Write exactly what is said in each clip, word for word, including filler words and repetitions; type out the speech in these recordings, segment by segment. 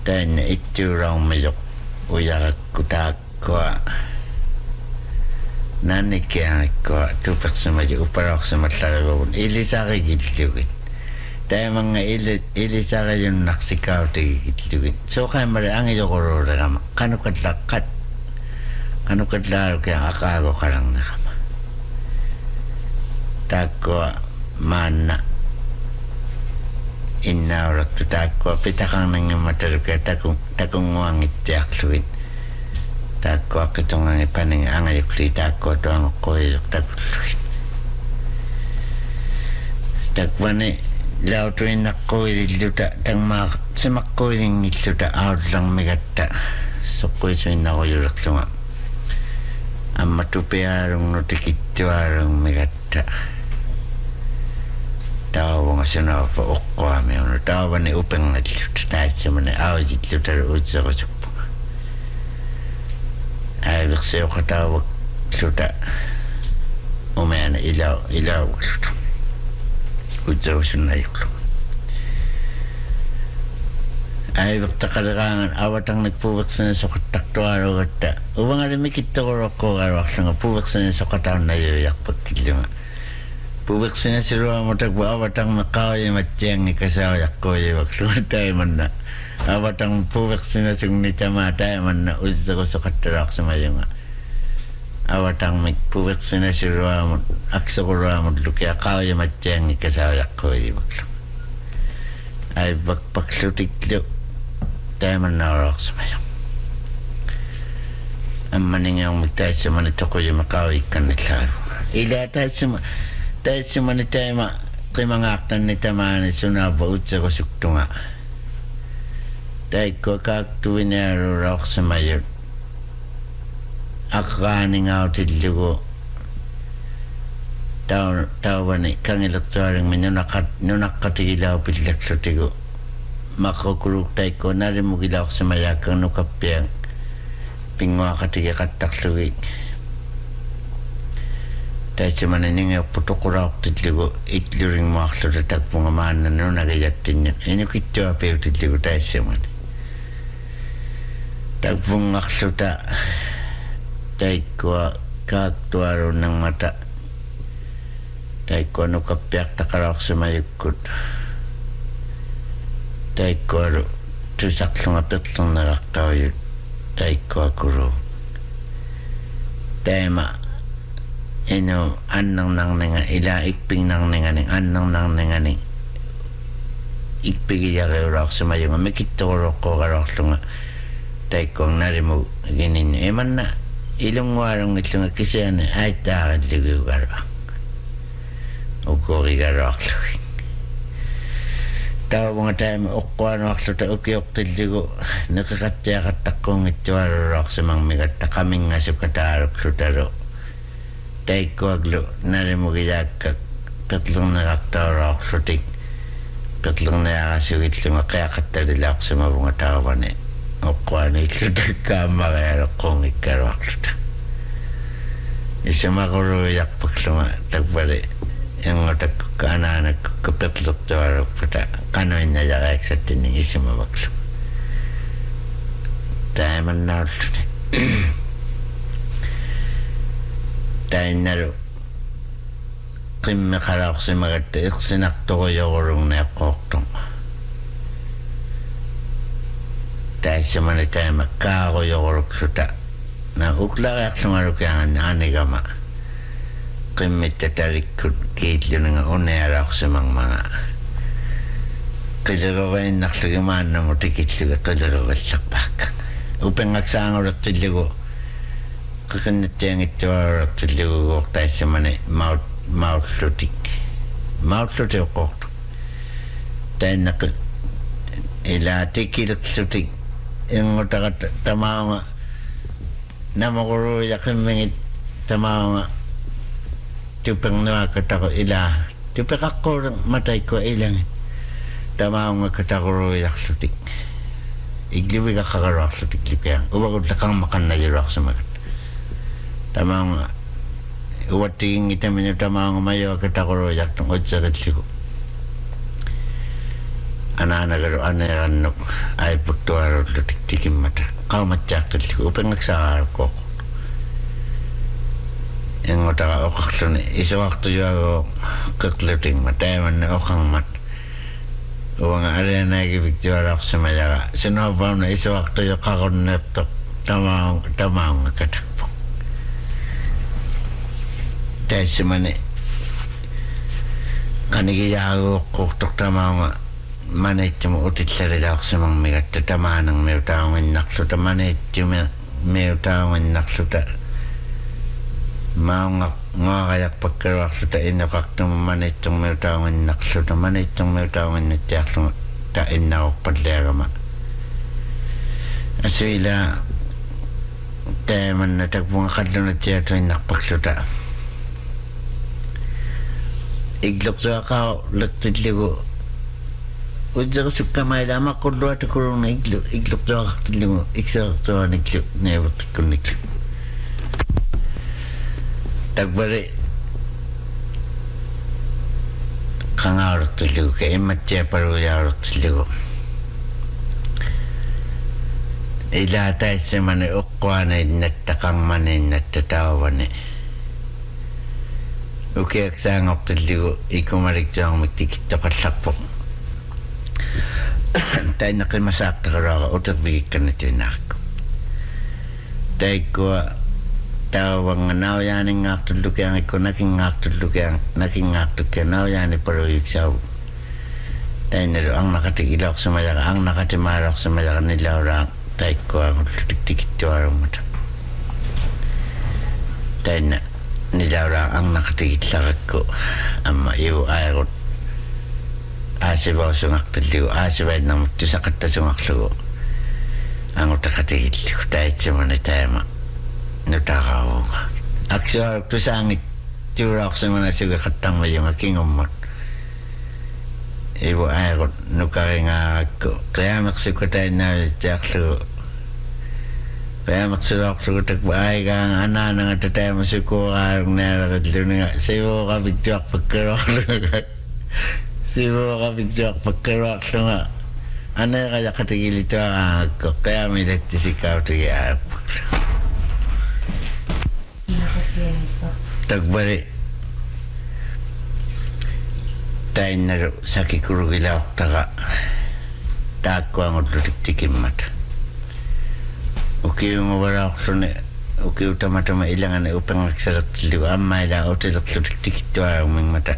dan itu orang mejok uya kuta ko nani kaya ko tu persama ju uparok sama talagon ili sari gitu dan mga ili ili sari yung naksikaw ti gitu so kaya mari ang iyo koro rama kanu kadlakat kanu kadlaro kaya akago karang nakama tako mana inna orat tu tako pitakang nang matarip kaya takong takong nguang itiak luwit tako akitong ang ipaning angayok li tako to ang koyok tako luwit takwane lao to ina koy luta tang mak semak koy ring luta out lang megata so koy so ina koy raksama amma tupiarong no tikituarong megata tawa nga sina pa okko ame ono tawa ni upeng na luta tayo sa mana awajit luta utsa ko sukpo ay baksayo ka tawa luta umaya na ilaw ilaw luta utsa ko sunayok ay bakta kalakangan awatang nagpubaksa na sa katakto araw kata ubang alimikit to ko roko araw nga pubaksa na sa kataon na yoyak pagkilunga pubaksa na si Ruwa mo tagbo awatang makaway matiyang ni kasawa yakoy wakluwa tayo man na awatang pubaksa na sungnitama tayo man na uzza ko sa katarak sa mayunga awatang pubaksa na si Ruwa mo aksa ko Ruwa mo luki akaway matiyang ni kasawa yakoy wakluwa ay bakpaklutiklo tayo man na orak sa mayunga ang maningang magtayo sa manito ko yung makaway kanitlaro ila tayo sa dahil si manitay ma kay mga aktan ni tamani sunaba utsa ko suktunga dahil ko kaktuwin na rurok sa mayor akakaning ako tidlugo tawa ni kangilaktuaring minunakatigilaw pilaksotigo makukuruk tayo ko narimugilaw sa mayakang nukapyang pingwa katiga katakluwig dahil sa mananing putukurak tidligo itluring maklo na tagpungamaan na no nagayatin yan inukito apeo tidligo dahil sa man tagpungaklo ta dahil ko kaktuaro ng mata dahil ko ano kapyak takarak sa mayukod dahil ko tusaklong apitlong nakaktaw yun dahil ko akuro dahil ma ino annang nang nga ila ikping nang nga ning annang nang nga ning ikpigi ya rak sa mayo nga mikitoro ko karak nga tay kong narimu ginin eman na ilong warang ito nga kasi ano ay takad ligo karak o kori karak luwing tawa mga tayo mo okwa na aklo ta ukiok tiligo nakakatya katakong ito rak sa mga migata kaming nga sukatarok sutaro tay ko aglo narimugiyak tatlong nakaktawa ako sutik tatlong nakakasugit lima kaya katalilak sa mabunga tawa ni o kwa na ito tagkama kaya kong ikarwak luta isa makuruyak pagluma tagbali yung tagkana nagkapitlok tawa pata kanoy na yakak sa tining isa mabaglum tayo man na luta tayo naro kime karak si magati iksinakto ko yung na koktong tayo sa mani tayo makako yung suta na ukla kayak sumarok yung anigama kime tatarik kitlo nga unayarak sa mga mga kailangan nakligaman na mo tikitlo kailangan sakpak upang aksang orat tiligo kakanitiyang ito arat tiligo tayo sa mani maut maut lutik maut lutik ko tayo nak ila tikilok lutik yung utaka tamaw nga namakuro yakin mingit tamaw nga tupang nakakatako ila tupang ako matay ko ilang tamaw nga katakuro yak lutik igliwi ka kakarak lutik lukayang uwagod lakang makan na yurak sa magat tamaw nga uwating ita minyo tamaw nga mayo katakuro yak tungkod sa katliko ananagaru anerannuk aiputtuarullu tiktikimmata qalmatjaaqtillu upengaksaarko engotara oqarluni isuartujuago qeqlutingma taamanna oqangmat uanga aleenaagi viktuaraqsamayaga sinuapauna isuartuju qaqunneertoq tamaung tamaunga katakpo taassimani qanigiyaaguuqqortoq tamaunga manittumu utillarilaaqsimangmigatta tamaanang miutaunginnarluta manittume miutaunginnarluta maunga ngoaqajaqpakkaluarluta innoqartumu manittung miutaunginnarluta manittung miutaunginnattiarluga ta innaruqpalliagama asuila taamanna takpunga qallunatiatuinnarpakluta iglortuaqao lattillugu udzersukkamaila amaqulluatakuruna iglu iglortuaqartillugu iksertuaniklu neevertikkunniklu takbari qangaartillugu ka immattiaparuyaartillugu ila taissamani uqqaaniinnattaqangmaniinnatta taavani ukiaksaangortillugu ikumaliktuarmik tikittoqallarpo tainneqimasaaqtaqaluaqa uterpigikkanatuinaaqku taikkua taawanga naujaaningaartullukiangikku nakingaartullukiang nakingaartukkia naujaani paruyuksau tainnalu arnaqatik iloqsamayaqa arnaqatimaaloqsamayaqa nilauraa taikkuangullu tiktikittuarummata tainna nilauraa arnaqatikillaqakku amma iu aayarut aasivausungartillugu aasivainnermut tusaqattasungarlugu angutaqatikillugu taitsimani taama nutaqaruunga aksuaruk tusaangit tuuraaqsimana suga qattangmayunga kingummat ibu aayarut nukaringaaqakku qiyameqsukku tainnaavittiarlugu qiyameqsuluarlugu takpa aaygaanga anaanangata taamasukuuraarung naalaqitluniga sivuuqavittuarpakkaluarluga sivuuqavittuarpakkaluarluga aneeqajaqatikilituaraangakku qiyamilattisikkautigi aarpaklu takbari tainnaru sakikurugilaortaqa taakkuangullu tiktikimmata ukiunguvalaorluni ukiutamatama ilangani upengaksalertillugu ammaila utilerlu tiktikittuarumingmata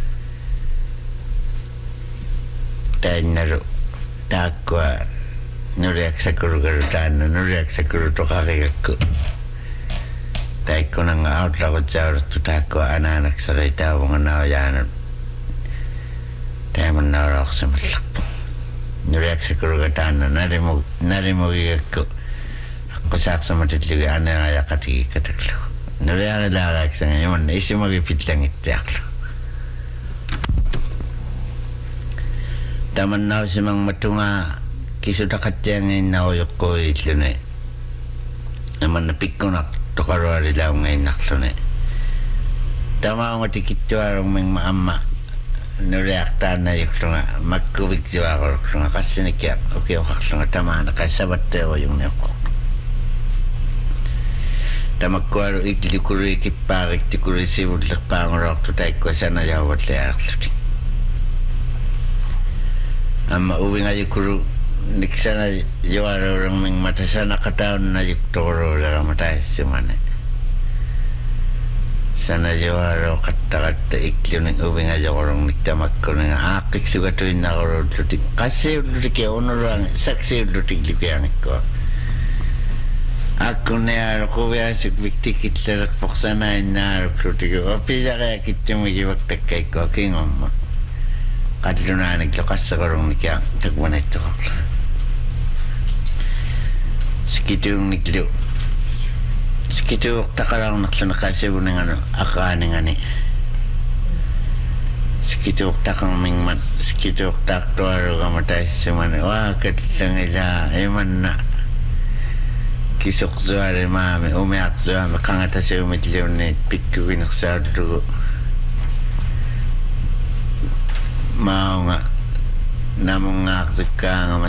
tainnaru taakkua nuriaksakurugaru taanna nuriaksakuru toqarigakku taikkunanga autlaqutsauluttu taakkua anaanaksaqitaavunga naujaanut taamannaulaorsimallarpu nuriaksakuruga taanna nalimu nalimugigakku aqusaaqsamatillugi aneerajaqatigikkataklugu nuriaqilaaraaksaga imanna isimagi pitlangittiarlu tamannausimangmatunga kisutaqattiangiinnaujukkuiilluni imanna pikkunaq toqaruarilaungainarluni tamaunga tikittuarumingma amma nuriaqtaannajukluga makkuviktuaqurukluga qassinikia ukioqarluga tamaana qassavatteuajungniuqqu tamakkuaru iklikuri kippaarik tikuri sivullerpaangulortu taikkua sanajauvalliarluti amma uvingajukuru niksana juarurungming matasana kataun na yuktorura mataissimane sana juaro kattakatta ikluning ubinga jorung niktamakkuning aaqik sugatuinnaqurulluti qassiullutiki unurang saksiullutiklikuangikko akkunearu quviasuk viktikitleraq poqsanainnaaruklutik opijaqaakittumigivaktakkaikko kingomma qallunaaniklu qassaqurungnikia takwanittoqarlu skituungniklu skituuqtaqalaarnerluna qassivuninganu aqaaningani skituuqtaqarmingmat skituuqtaaqtuarugama taissimani waakatlangila imanna kisuqsuari maami umiaqsuami qangatasiumitliunni pikkugineqsaullugu maunga namung ngaktuka nga